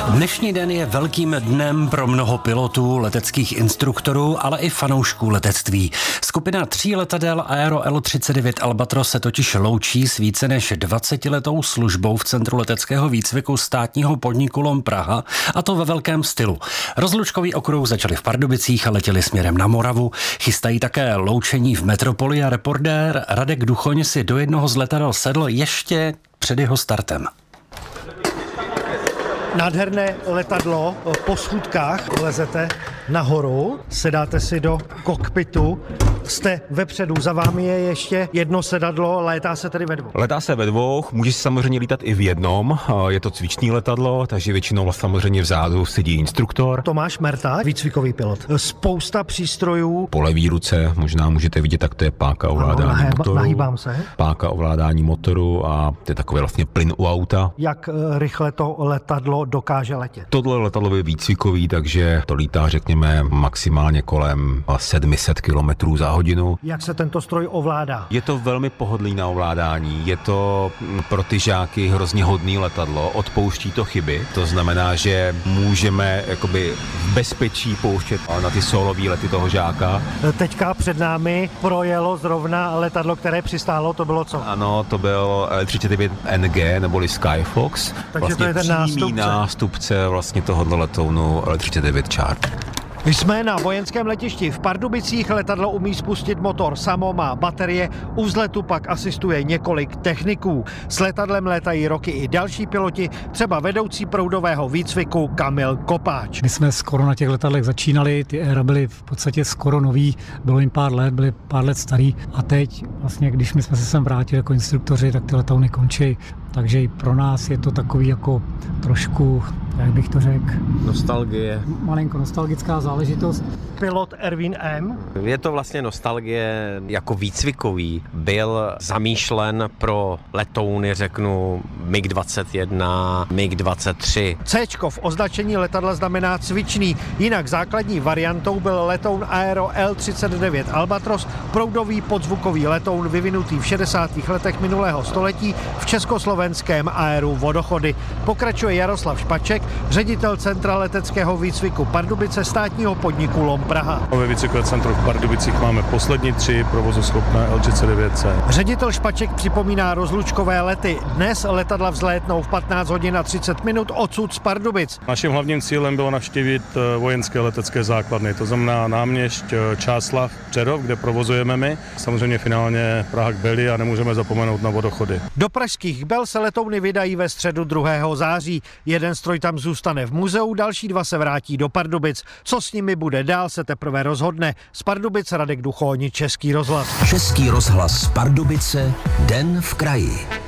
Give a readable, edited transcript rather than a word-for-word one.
Dnešní den je velkým dnem pro mnoho pilotů, leteckých instruktorů, ale i fanoušků letectví. Skupina 3 letadel Aero L39 Albatros se totiž loučí s více než 20letou službou v Centru leteckého výcviku státního podniku LOM Praha, a to ve velkém stylu. Rozlučkový okruh začali v Pardubicích a letěli směrem na Moravu. Chystají také loučení v metropoli a reportér Radek Duchoň si do jednoho z letadel sedl ještě před jeho startem. Nádherné letadlo, po schůdkách lezete nahoru, sedáte si do kokpitu, jste vepředu, za vámi je ještě jedno sedadlo, létá se tedy ve dvou. Letá se ve dvou, může si samozřejmě lítat i v jednom, je to cvičný letadlo, takže většinou samozřejmě vzadu sedí instruktor. Tomáš Merta, výcvikový pilot. Spousta přístrojů. Po levý ruce možná můžete vidět, tak to je páka ovládání motoru. Nahýbám se. Páka ovládání motoru a to je takový vlastně plyn u auta. Jak rychle to letadlo dokáže letět? Tohle letadlo je výcvikový, takže to lítá, řekněme, maximálně kolem 700 km za hodinu. Jak se tento stroj ovládá? Je to velmi pohodlný na ovládání, je to pro ty žáky hrozně hodný letadlo, odpouští to chyby, to znamená, že můžeme jakoby v bezpečí pouštět na ty solový lety toho žáka. Teďka před námi projelo zrovna letadlo, které přistálo, to bylo co? Ano, to byl L39 NG neboli Skyfox. Takže vlastně to je ten nástupce vlastně tohoto letounu L39 Charter. Jsme na vojenském letišti v Pardubicích, letadlo umí spustit motor samo, má baterie, u vzletu pak asistuje několik techniků. S letadlem létají roky i další piloti, třeba vedoucí proudového výcviku Kamil Kopáč. My jsme skoro na těch letadlech začínali, ty éra byly v podstatě skoro nový, bylo jim pár let, byly pár let starý a teď vlastně, když my jsme se sem vrátili jako instruktoři, tak ty letouny končí. Takže i pro nás je to takový jako trošku, jak bych to řekl, nostalgie. Malinko nostalgická záležitost. Pilot Erwin M. Je to vlastně nostalgie jako výcvikový. Byl zamýšlen pro letouny, řeknu, MiG-21, MiG-23. Cčko v označení letadla znamená cvičný, jinak základní variantou byl letoun Aero L39 Albatros, proudový podzvukový letoun vyvinutý v 60. letech minulého století v československém aeru Vodochody. Pokračuje Jaroslav Špaček, ředitel Centra leteckého výcviku Pardubice státního podniku LOM Praha. Ve výcvikovém centru v Pardubicích máme poslední 3 provozuschopné L39C. Ředitel Špaček připomíná rozlučkové lety. Dnes letadla vzlétnou v 15 hodin a 30 minut odsud z Pardubic. Naším hlavním cílem bylo navštívit vojenské letecké základny, to znamená Náměšť, Čáslav, Přerov, kde provozujeme my. Samozřejmě finálně Praha k Beli a nemůžeme zapomenout na Vodochody. Do pražských Bel se letouny vydají ve středu 2. září. Jeden stroj tam zůstane v muzeu, další 2 se vrátí do Pardubic. Co s nimi bude dál, se teprve rozhodne. Z Pardubic Radek Duchoň, Český rozhlas. Český rozhlas Pardubice, den v kraji.